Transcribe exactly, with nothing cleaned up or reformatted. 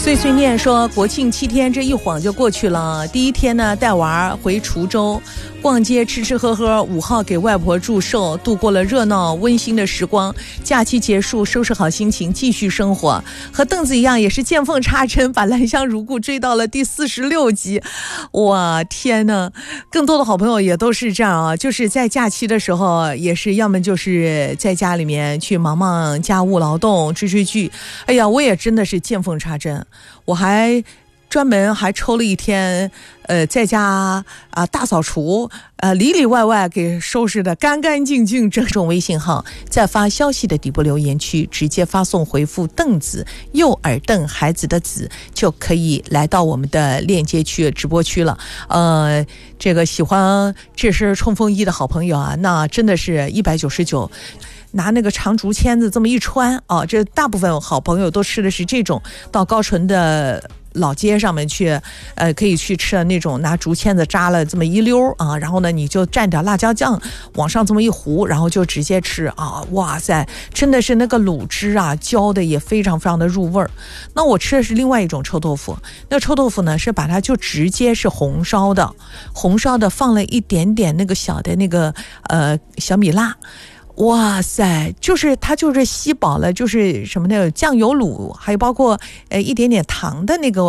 碎碎念说，国庆七天这一晃就过去了。第一天呢，带娃回滁州逛街吃吃喝喝，五号给外婆祝寿，度过了热闹温馨的时光。假期结束，收拾好心情继续生活。和凳子一样，也是见缝插针，把兰香如故追到了第四十六集。哇天哪，更多的好朋友也都是这样啊，就是在假期的时候也是要么就是在家里面去忙忙家务劳动追追剧。哎呀，我也真的是见缝插针，我还专门还抽了一天呃，在家啊、呃、大扫除，呃里里外外给收拾的干干净净。这种微信号在发消息的底部留言区直接发送回复凳子，右耳凳孩子的子，就可以来到我们的链接区直播区了。呃这个喜欢这身冲锋衣的好朋友啊，那真的是一百九十九，拿那个长竹签子这么一穿啊，这大部分好朋友都吃的是这种，到高淳的老街上面去，呃，可以去吃那种拿竹签子扎了这么一溜啊，然后呢，你就蘸点辣椒酱往上这么一糊，然后就直接吃啊，哇塞，真的是那个卤汁啊，浇的也非常非常的入味儿。那我吃的是另外一种臭豆腐，那臭豆腐呢是把它就直接是红烧的，红烧的放了一点点那个小的那个呃小米辣。哇塞，就是它就是吸饱了，就是什么那个酱油卤，还有包括呃一点点糖的那个